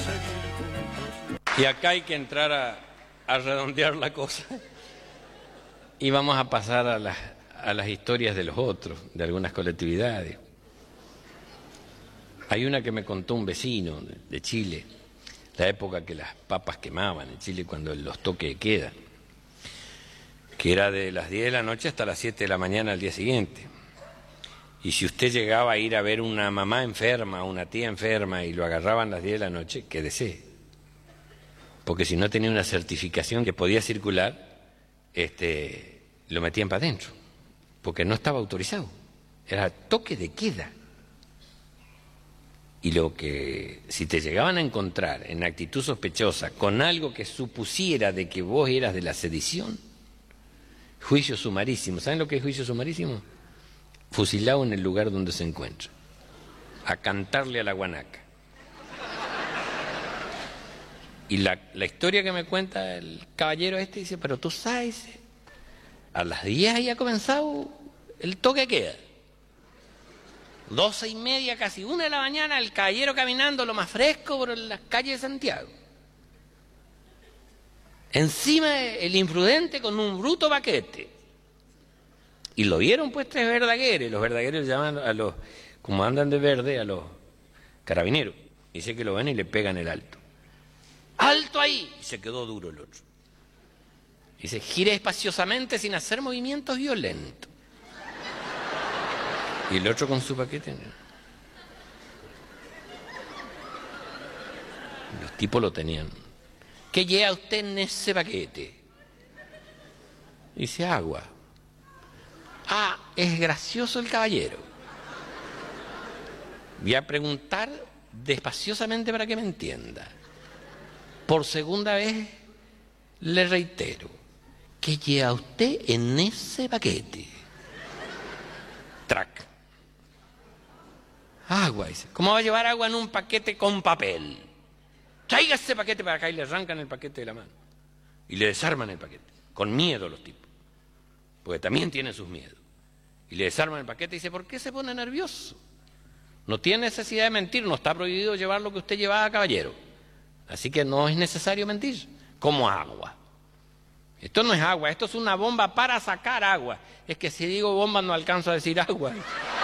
Y acá hay que entrar a redondear la cosa. Y vamos a pasar a las historias de los otros, de algunas colectividades. Hay una que me contó un vecino de Chile, la época que las papas quemaban en Chile, cuando los toques de queda, que era de las 10 de la noche hasta las 7 de la mañana al día siguiente. Y si usted llegaba a ir a ver una mamá enferma, una tía enferma, y lo agarraban a las 10 de la noche, quédese. Porque si no tenía una certificación que podía circular, lo metían para adentro, porque no estaba autorizado. Era toque de queda. Y lo que, si te llegaban a encontrar en actitud sospechosa con algo que supusiera de que vos eras de la sedición, juicio sumarísimo. ¿Saben lo que es juicio sumarísimo? Fusilado en el lugar donde se encuentra, a cantarle a la guanaca. Y la historia que me cuenta el caballero dice, pero tú sabes, a las 10 ahí ha comenzado el toque de queda. 12:30, casi 1 de la mañana, el caballero caminando lo más fresco por las calles de Santiago. Encima el imprudente con un bruto paquete. Y lo vieron pues 3 verdagueres. Los verdagueres llaman a los, como andan de verde, a los carabineros. Dice que lo ven y le pegan el alto. ¡Alto ahí! Y se quedó duro el otro. Dice, gire espaciosamente sin hacer movimientos violentos. Y el otro con su paquete. Los tipos lo tenían. ¿Qué lleva usted en ese paquete? Dice, agua. Ah, es gracioso el caballero. Voy a preguntar despaciosamente para que me entienda. Por segunda vez le reitero, ¿qué lleva usted en ese paquete? Trac. Agua, dice. ¿Cómo va a llevar agua en un paquete con papel? Traiga ese paquete para acá y le arrancan el paquete de la mano. Y le desarman el paquete. Con miedo los tipos. Porque también tienen sus miedos. Y le desarman el paquete y dice, ¿por qué se pone nervioso? No tiene necesidad de mentir, no está prohibido llevar lo que usted llevaba, caballero. Así que no es necesario mentir. Como agua. Esto no es agua, esto es una bomba para sacar agua. Es que si digo bomba no alcanzo a decir agua.